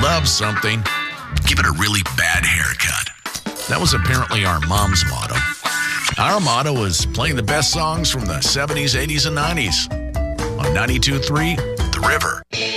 love something, give it a really bad haircut. That was apparently our mom's motto. Our motto was playing the best songs from the 70s, 80s, and 90s on 92.3 The River.